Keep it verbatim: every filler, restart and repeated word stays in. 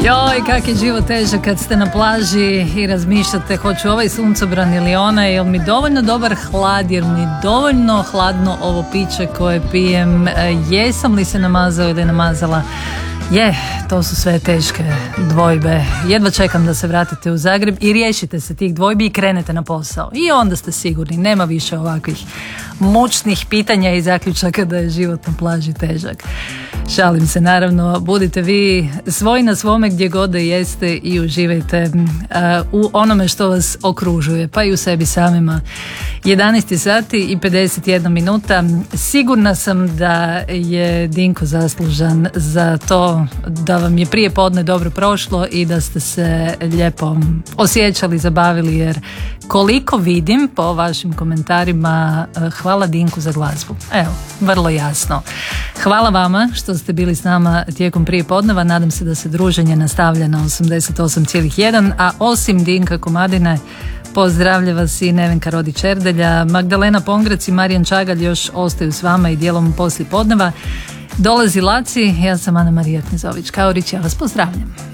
Joj, kak je život težak kad ste na plaži i razmišljate hoću ovaj suncobran ili onaj, jel mi dovoljno dobar hlad, jer mi dovoljno hladno ovo piće koje pijem, jesam li se namazao ili namazala. Je, to su sve teške dvojbe. Jedva čekam da se vratite u Zagreb i riješite se tih dvojbi i krenete na posao. I onda ste sigurni, nema više ovakvih mučnih pitanja i zaključaka da je život na plaži težak. Šalim se, naravno, budite vi svoji na svome gdje god da jeste i uživajte uh, u onome što vas okružuje, pa i u sebi samima. jedanaest sati i pedeset jedna minuta. Sigurna sam da je Dinko zaslužan za to da vam je prije podne dobro prošlo i da ste se lijepo osjećali, zabavili, jer koliko vidim po vašim komentarima, hvala Dinku za glazbu. Evo, vrlo jasno. Hvala vama što ste bili s nama tijekom prije podneva. Nadam se da se druženje nastavlja na osamdeset osam zarez jedan, a osim Dinka Komadine pozdravlja vas i Nevenka Rodić-Erdelja, Magdalena Pongrac i Marijan Čagalj još ostaju s vama i dijelom poslije podneva. Dolazi Laci, ja sam Ana Marija Knezović-Kaurić, ja vas pozdravljam.